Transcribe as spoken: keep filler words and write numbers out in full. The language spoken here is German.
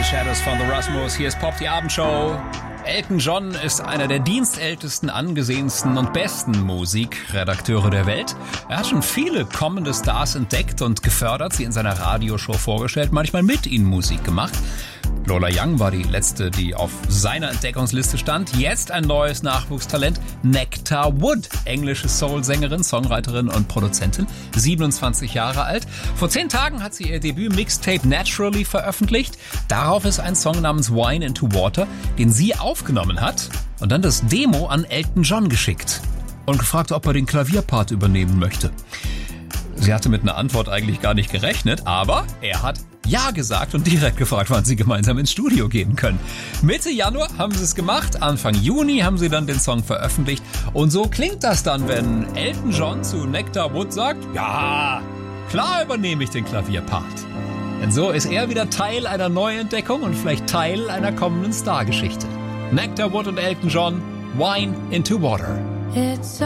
Shadows von The Rasmus. Hier ist Pop, die Abendshow. Elton John ist einer der dienstältesten, angesehensten und besten Musikredakteure der Welt. Er hat schon viele kommende Stars entdeckt und gefördert, sie in seiner Radioshow vorgestellt, manchmal mit ihnen Musik gemacht. Lola Young war die letzte, die auf seiner Entdeckungsliste stand. Jetzt ein neues Nachwuchstalent, Nectar Wood, englische Soul-Sängerin, Songwriterin und Produzentin, siebenundzwanzig Jahre alt. Vor zehn Tagen hat sie ihr Debüt-Mixtape Naturally veröffentlicht. Darauf ist ein Song namens Wine into Water, den sie aufgenommen hat und dann das Demo an Elton John geschickt und gefragt, ob er den Klavierpart übernehmen möchte. Sie hatte mit einer Antwort eigentlich gar nicht gerechnet, aber er hat Ja gesagt und direkt gefragt, wann sie gemeinsam ins Studio gehen können. Mitte Januar haben sie es gemacht, Anfang Juni haben sie dann den Song veröffentlicht und so klingt das dann, wenn Elton John zu Nectar Wood sagt, ja, klar übernehme ich den Klavierpart. Denn so ist er wieder Teil einer Neuentdeckung und vielleicht Teil einer kommenden Stargeschichte. Nectar Wood und Elton John, Wine into Water. It's